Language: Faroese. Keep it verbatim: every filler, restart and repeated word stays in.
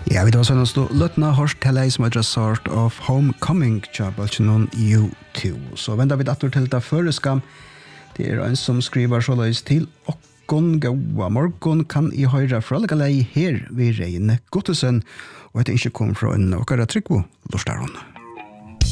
Ja, vi da sånn at løtna hørst til ei som er sort of Homecoming tja balkjennom U two. Så venter vi datter til det føreskam. Det er en som skriver så løs til okkon gaua morgon kan i høyre fra alle lei her vi regne Gottesen og et ikke kom fra en okkara Tryggvo Lorstaron.